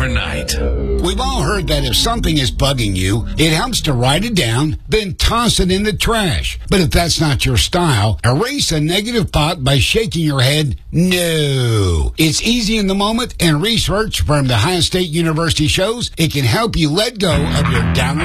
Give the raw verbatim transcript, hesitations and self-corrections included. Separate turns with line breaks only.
overnight.
We've all heard that if something is bugging you, it helps to write it down, then toss it in the trash. But if that's not your style, erase a negative thought by shaking your head no. It's easy in the moment, and research from the Ohio State University shows it can help you let go of your down